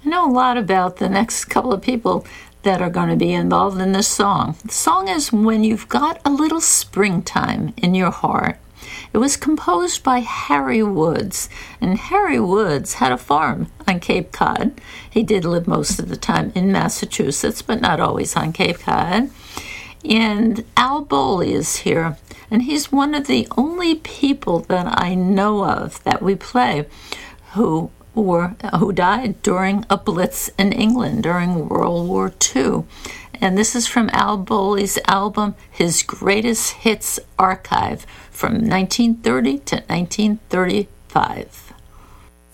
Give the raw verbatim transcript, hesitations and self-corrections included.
I know a lot about the next couple of people that are going to be involved in this song. The song is When You've Got a Little Springtime in Your Heart. It was composed by Harry Woods, and Harry Woods had a farm on Cape Cod. He did live most of the time in Massachusetts, but not always on Cape Cod. And Al Bowley is here, and he's one of the only people that I know of that we play who were who died during a blitz in England during World War Two. And this is from Al Bowley's album, his Greatest Hits Archive, from nineteen thirty to nineteen thirty-five.